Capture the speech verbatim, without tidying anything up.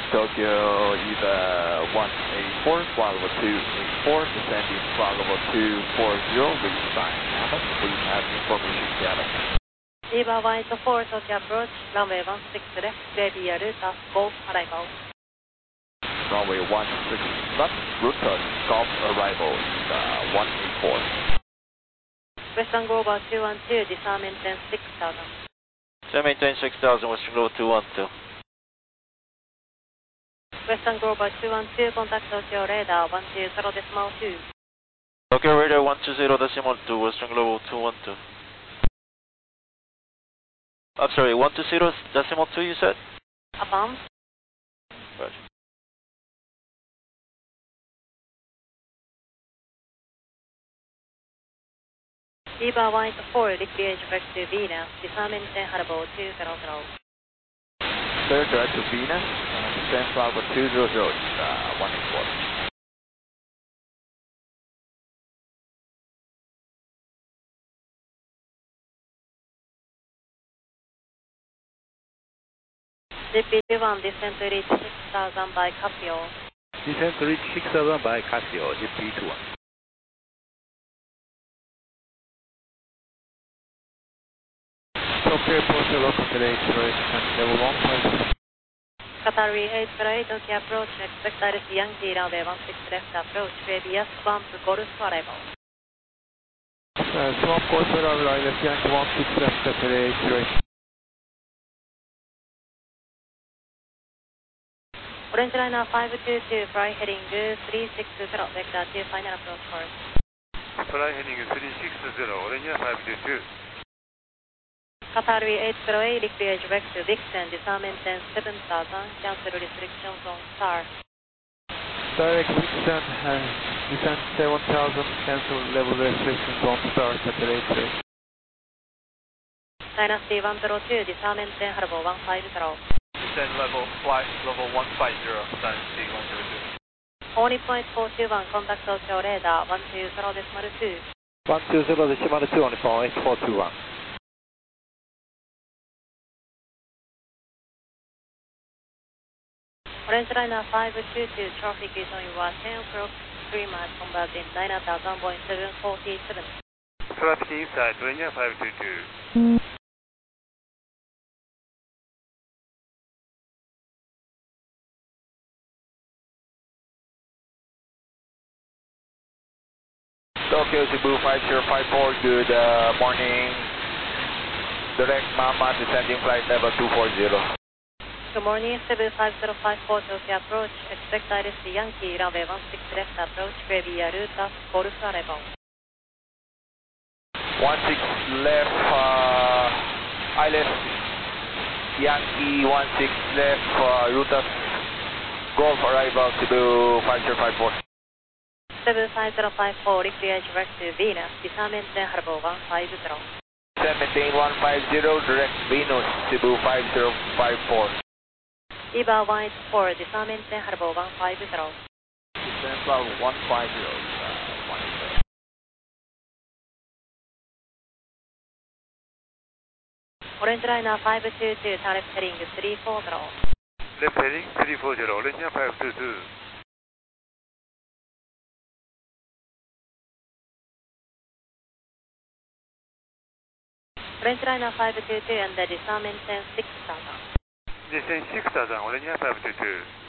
Tokyo Eva one eight four, flight level two eight four, descending flight level two four zero, reach sign Hammond, please have information data. Eva White four, Tokyo approach, runway one six left, clear via route Golf arrival. Runway one six left, route Golf arrival, uh, one eight four. Western Global two one two, disarm maintain six thousand. So maintain six thousand, Western Global two one two. Western Global two one two, contact Tokyo radar one two zero decimal two. Tokyo radar one two zero decimal two, Western Global two one two. I'm sorry, one two zero decimal two you said? Upon. Roger. Eva White four, liquid back to Venus, disarm maintain Harbour two zero zero. Clear direct to Venus, uh, descend flight level two zero zero, uh, one eight four. G P one, descend to reach six thousand by Casio. Descend to reach six thousand by Casio, G P two one. Tokyo Airport, local today, acceleration level one five. Qatari eight zero eight, Tokyo approach, expect I R S Yankee runway one six left approach, previous bump, Golf arrival. Uh, swamp course arrival, I R S Yankee one six left, today, acceleration. Orange liner five two two, fly heading three six zero, vector two, final approach course. Fly heading three six zero, Orange five two two. Qatari eight zero eight, liquid back to Vixen, disarm maintain seven thousand, cancel restrictions on STAR. Direct Vixen, uh, descend seven thousand, cancel level restrictions on star, today, acceleration. Dynasty one zero two, disarm maintain Harbour one five zero. Descend level, flight level one five zero, Dynasty one zero two. Only point four two one, contact Tokyo radar one two zero decimal two. one two zero decimal two, only point four two one. Orange liner five two two, traffic is on your ten o'clock, three miles converting nine thousand point seven four seven. Traffic inside, Orange five two two. Tokyo Cebu five zero five four, good uh, morning. Direct Mama, descending flight level two four zero. Good morning, Cebu five zero five four, Tokyo approach, expect I R S Yankee runway one six left approach, clear via route Golf arrival. one six left, uh, I left Yankee one six left, uh, route Golf arrival Cebu five zero five four. Cebu five zero five four, liquid back to Venus, disarm maintain Harbour one five zero. Maintain one five zero, direct Venus, Cebu five zero five four. Eva White four, disarm maintain Harbour one five zero. Descend level one five zero, uh, one zero. Orange liner five two two, turn left heading three four zero. Left heading three four zero, Orange five two two. Orange liner five two two and the disarm maintain six thousand. Descend six thousand, Orange five two two.